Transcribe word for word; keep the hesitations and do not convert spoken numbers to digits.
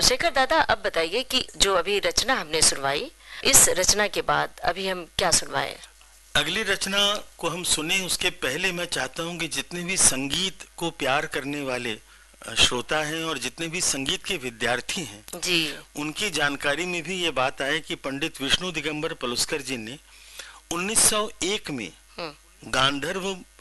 शेखर दादा, अब बताइए कि जो अभी रचना हमने सुनवाई, इस रचना के बाद अभी हम क्या सुनवाएं? अगली रचना को हम सुने उसके पहले मैं चाहता हूं कि जितने भी संगीत को प्यार करने वाले श्रोता हैं और जितने भी संगीत के विद्यार्थी हैं जी, उनकी जानकारी में भी ये बात आए कि पंडित विष्णु दिगंबर पलुस्कर जी ने उन्नीस सौ एक में गांधर्व